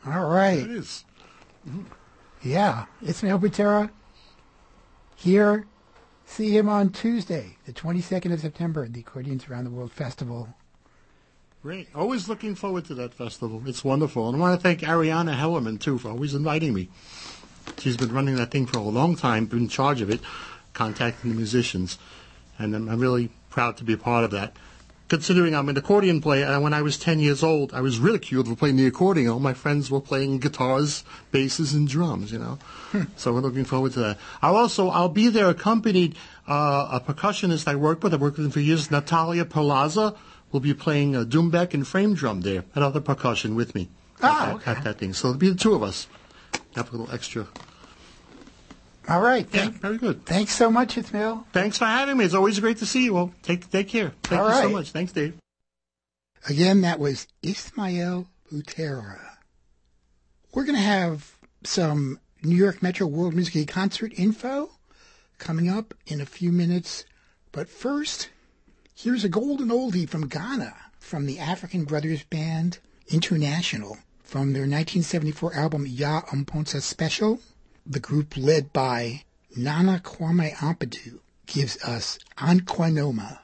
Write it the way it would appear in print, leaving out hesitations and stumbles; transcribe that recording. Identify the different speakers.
Speaker 1: All right.
Speaker 2: It is.
Speaker 1: Yeah. Ismael Butera here. See him on Tuesday, the 22nd of September, at the Accordions Around the World Festival.
Speaker 2: Great. Always looking forward to that festival. It's wonderful. And I want to thank Ariana Hellerman, too, for always inviting me. She's been running that thing for a long time, been in charge of it, contacting the musicians. And I'm really proud to be a part of that. Considering I'm an accordion player, and when I was 10 years old, I was ridiculed for playing the accordion. All my friends were playing guitars, basses, and drums, So we're looking forward to that. I'll be there accompanied, a percussionist I work with him for years, Natalia Perlaza, will be playing doumbek and frame drum there, and other percussion with me at that thing. So it'll be the two of us. Have a little extra.
Speaker 1: All right.
Speaker 2: Very good.
Speaker 1: Thanks so much, Ismael.
Speaker 2: Thanks for having me. It's always great to see you all. Take care. Thank you so much. Thanks, Dave.
Speaker 1: Again, that was Ismael Butera. We're going to have some New York Metro World Music Concert info coming up in a few minutes. But first, here's a golden oldie from Ghana, from the African Brothers Band International, from their 1974 album Ya Mponsa Special. The group led by Nana Kwame Ampadu gives us Ankwanoma.